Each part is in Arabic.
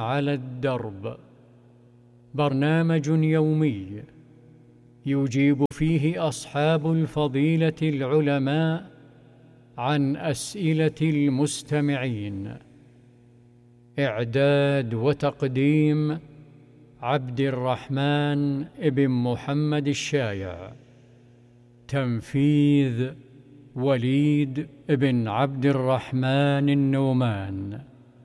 على الدرب، برنامج يومي يجيب فيه أصحاب الفضيلة العلماء عن أسئلة المستمعين. إعداد وتقديم عبد الرحمن بن محمد الشايع. تنفيذ وليد بن عبد الرحمن النومان.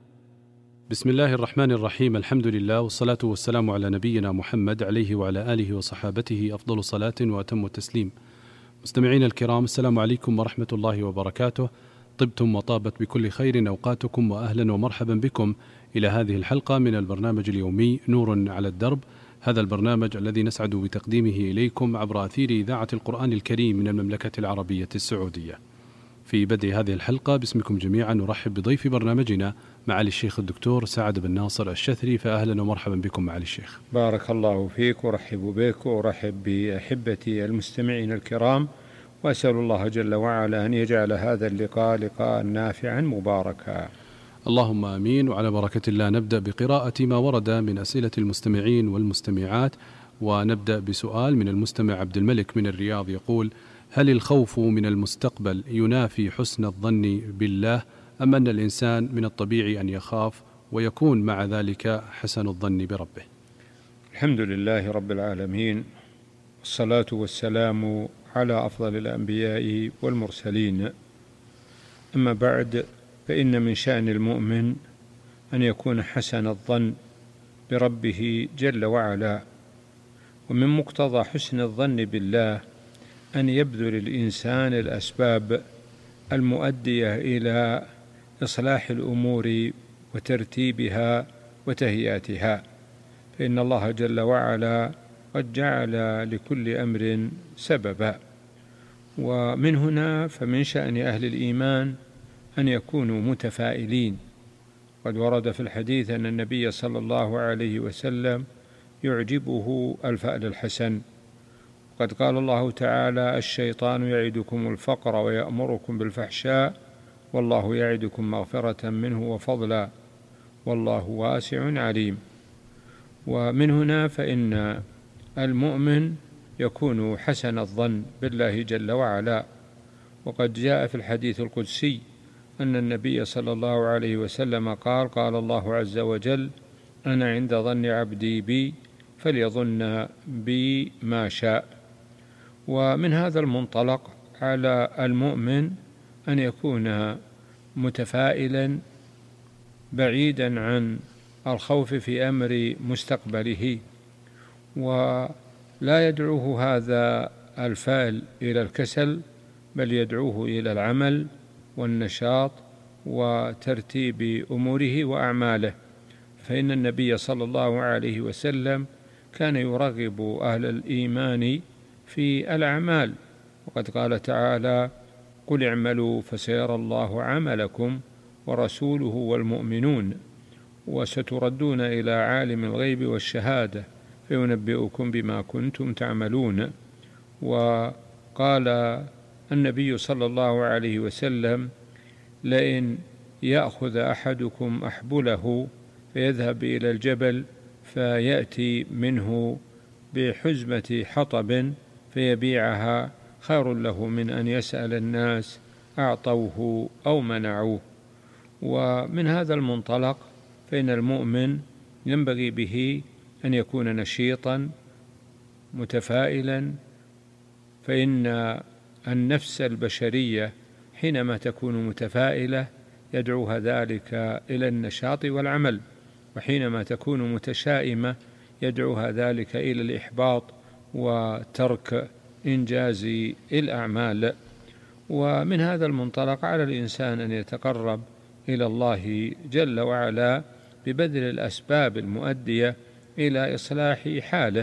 بسم الله الرحمن الرحيم. الحمد لله والصلاة والسلام على نبينا محمد عليه وعلى آله وصحابته أفضل صلاة وأتم التسليم. مستمعين الكرام، السلام عليكم ورحمة الله وبركاته. طبتم وطابت بكل خير أوقاتكم، وأهلا ومرحبا بكم إلى هذه الحلقة من البرنامج اليومي نور على الدرب. هذا البرنامج الذي نسعد بتقديمه إليكم عبر أثير إذاعة القرآن الكريم من المملكة العربية السعودية. في بدء هذه الحلقة باسمكم جميعا نرحب بضيف برنامجنا معالي الشيخ الدكتور سعد بن ناصر الشثري، فأهلا ومرحبا بكم معالي الشيخ. بارك الله فيك، ورحب بك ورحب بأحبتي المستمعين الكرام، وأسأل الله جل وعلا أن يجعل هذا اللقاء لقاء نافعا مباركا. اللهم آمين. وعلى بركة الله نبدأ بقراءة ما ورد من أسئلة المستمعين والمستمعات، ونبدأ بسؤال من المستمع عبد الملك من الرياض يقول: هل الخوف من المستقبل ينافي حسن الظن بالله، أم أن الإنسان من الطبيعي أن يخاف ويكون مع ذلك حسن الظن بربه؟ الحمد لله رب العالمين، والصلاة والسلام على أفضل الأنبياء والمرسلين. أما بعد، فإن من شأن المؤمن أن يكون حسن الظن بربه جل وعلا، ومن مقتضى حسن الظن بالله أن يبذل الإنسان الأسباب المؤدية إلى إصلاح الأمور وترتيبها وتهيئتها، فإن الله جل وعلا قد جعل لكل أمر سببا. ومن هنا فمن شأن أهل الإيمان أن يكونوا متفائلين. قد ورد في الحديث أن النبي صلى الله عليه وسلم يعجبه الفأل الحسن. قد قال الله تعالى: الشيطان يعدكم الفقر ويأمركم بالفحشاء والله يعدكم مغفرة منه وفضلا والله واسع عليم. ومن هنا فإن المؤمن يكون حسن الظن بالله جل وعلا. وقد جاء في الحديث القدسي أن النبي صلى الله عليه وسلم قال: قال الله عز وجل: أنا عند ظن عبدي بي فليظن بي ما شاء. ومن هذا المنطلق على المؤمن أن يكون متفائلا بعيدا عن الخوف في أمر مستقبله، ولا يدعوه هذا الفعل إلى الكسل، بل يدعوه إلى العمل والنشاط وترتيب أموره وأعماله. فإن النبي صلى الله عليه وسلم كان يرغب أهل الإيمان في الأعمال، وقد قال تعالى: قل اعملوا فسيرى الله عملكم ورسوله والمؤمنون وستردون إلى عالم الغيب والشهادة فينبئكم بما كنتم تعملون. وقال النبي صلى الله عليه وسلم: لئن يأخذ أحدكم أحبله فيذهب إلى الجبل فيأتي منه بحزمة حطب فيبيعها خير له من أن يسأل الناس أعطوه أو منعوه. ومن هذا المنطلق فإن المؤمن ينبغي به أن يكون نشيطا متفائلا، فإن النفس البشرية حينما تكون متفائلة يدعوها ذلك إلى النشاط والعمل، وحينما تكون متشائمة يدعوها ذلك إلى الإحباط وترك إنجاز الأعمال. ومن هذا المنطلق على الإنسان أن يتقرب إلى الله جل وعلا ببذل الأسباب المؤدية إلى إصلاح حاله،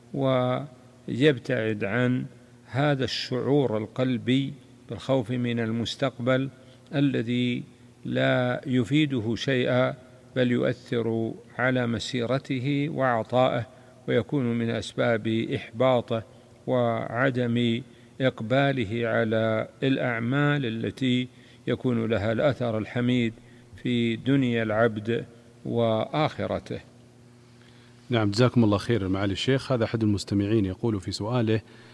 ويبتعد عن هذا الشعور القلبي بالخوف من المستقبل الذي لا يفيده شيئا، بل يؤثر على مسيرته وعطائه، ويكون من أسباب إحباطه وعدم إقباله على الأعمال التي يكون لها الأثر الحميد في دنيا العبد وآخرته. نعم، جزاكم الله خير معالي الشيخ. هذا أحد المستمعين يقول في سؤاله: